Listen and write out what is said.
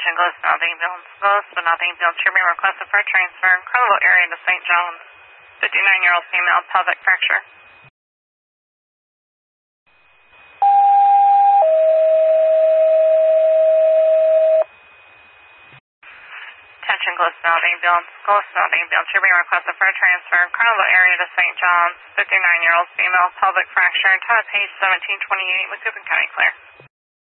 Attention, Ghost South Ambulance. Ghost South Ambulance. You're being requested for a transfer. Credible area to St. John's. 59-year-old female, pelvic fracture. Attention, Ghost South Ambulance. Ghost South Ambulance. You're being requested for a transfer. Credible area to St. John's. 59-year-old female, pelvic fracture. Time page 1728 with Coupon County Clear.